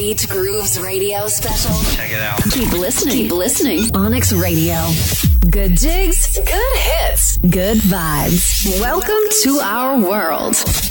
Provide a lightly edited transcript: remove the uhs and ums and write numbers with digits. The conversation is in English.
Beat Grooves Radio special. Check it out. Keep listening. Keep listening. Onyx Radio. Good jigs, good hits, good vibes. Welcome to our world.